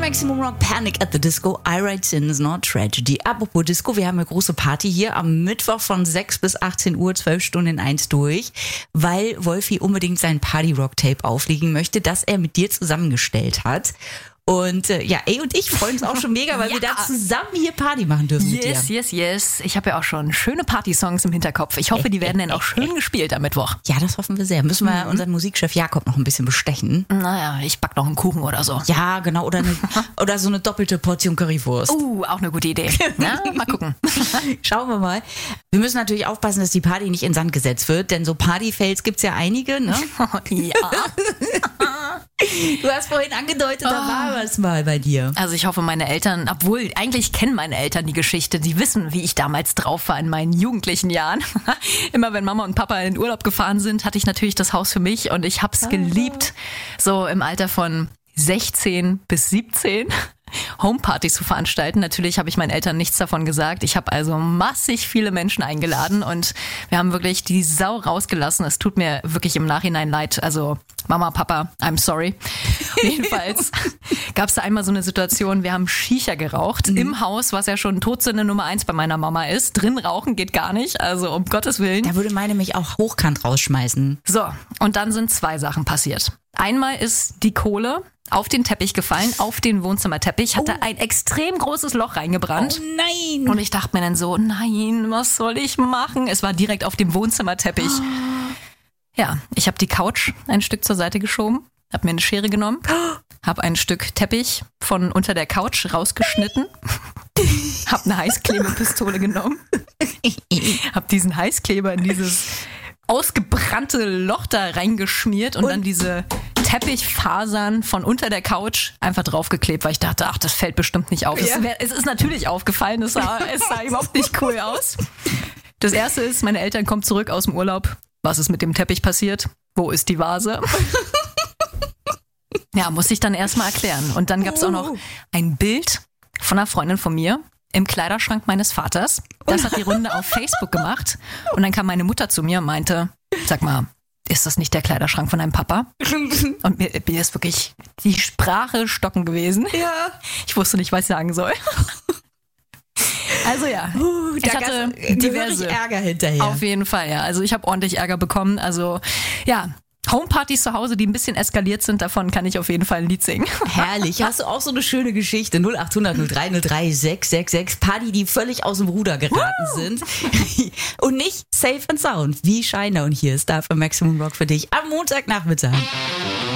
Maximum Rock, Panic at the Disco, I Write Sins, Not Tragedy. Apropos Disco, wir haben eine große Party hier am Mittwoch von 6 bis 18 Uhr, 12 Stunden in 1 durch, weil Wolfi unbedingt sein Party-Rock-Tape auflegen möchte, das er mit dir zusammengestellt hat. Und und ich freuen uns auch schon mega, weil wir da zusammen hier Party machen dürfen mit dir. Yes. Ich habe ja auch schon schöne Party-Songs im Hinterkopf. Ich hoffe, die werden dann auch schön gespielt am Mittwoch. Ja, das hoffen wir sehr. Müssen wir unseren Musikchef Jakob noch ein bisschen bestechen. Naja, ich back noch einen Kuchen oder so. Ja, genau. Oder so eine doppelte Portion Currywurst. Auch eine gute Idee. Na, mal gucken. Schauen wir mal. Wir müssen natürlich aufpassen, dass die Party nicht in Sand gesetzt wird, denn so Party-Fails gibt's ja einige, ne? Ja. Du hast vorhin angedeutet, da war was mal bei dir. Also ich hoffe, meine Eltern, obwohl eigentlich kennen meine Eltern die Geschichte, die wissen, wie ich damals drauf war in meinen jugendlichen Jahren. Immer wenn Mama und Papa in den Urlaub gefahren sind, hatte ich natürlich das Haus für mich und ich hab's geliebt, so im Alter von 16 bis 17 Homepartys zu veranstalten. Natürlich habe ich meinen Eltern nichts davon gesagt. Ich habe also massig viele Menschen eingeladen und wir haben wirklich die Sau rausgelassen. Es tut mir wirklich im Nachhinein leid. Also Mama, Papa, I'm sorry. Jedenfalls gab es da einmal so eine Situation, wir haben Shisha geraucht im Haus, was ja schon Todsünde Nummer 1 bei meiner Mama ist. Drin rauchen geht gar nicht, also um Gottes Willen. Da würde meine mich auch hochkant rausschmeißen. So, und dann sind 2 Sachen passiert. Einmal ist die Kohle auf den Teppich gefallen, auf den Wohnzimmerteppich, hatte ein extrem großes Loch reingebrannt. Oh nein! Und ich dachte mir dann so, nein, was soll ich machen? Es war direkt auf dem Wohnzimmerteppich. Ja, ich habe die Couch ein Stück zur Seite geschoben, habe mir eine Schere genommen, habe ein Stück Teppich von unter der Couch rausgeschnitten, habe eine Heißklebepistole genommen, habe diesen Heißkleber in dieses ausgebrannte Loch da reingeschmiert und dann diese Teppichfasern von unter der Couch einfach draufgeklebt, weil ich dachte, ach, das fällt bestimmt nicht auf. Ja. Es ist natürlich aufgefallen, es sah überhaupt nicht cool aus. Das erste ist, meine Eltern kommen zurück aus dem Urlaub. Was ist mit dem Teppich passiert? Wo ist die Vase? Ja, muss ich dann erstmal erklären. Und dann gab es auch noch ein Bild von einer Freundin von mir im Kleiderschrank meines Vaters. Das hat die Runde auf Facebook gemacht. Und dann kam meine Mutter zu mir und meinte, sag mal, ist das nicht der Kleiderschrank von deinem Papa? Und mir ist wirklich die Sprache stocken gewesen. Ja. Ich wusste nicht, was ich sagen soll. Also ja, ich hatte diverse Ärger hinterher. Auf jeden Fall, ja. Also ich habe ordentlich Ärger bekommen. Also ja, Homepartys zu Hause, die ein bisschen eskaliert sind, davon kann ich auf jeden Fall ein Lied singen. Herrlich. Hast du auch so eine schöne Geschichte? 0800 030 666. Party, die völlig aus dem Ruder geraten sind. Und nicht safe and sound, wie Shiner. Und hier ist dafür Maximum Rock für dich am Montagnachmittag.